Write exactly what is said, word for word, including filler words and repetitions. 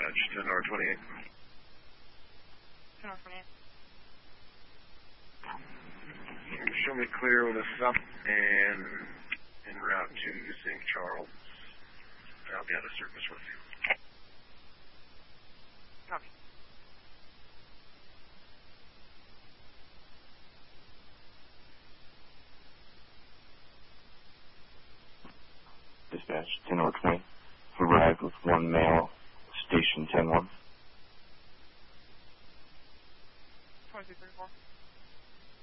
dispatch, ten or twenty-eight. ten or twenty-eight. Show me clear when this is up and en route to Saint Charles. I'll be out of service with you. Copy. Dispatch, ten or twenty. Arrived with one male, station ten one. twenty-two thirty-four.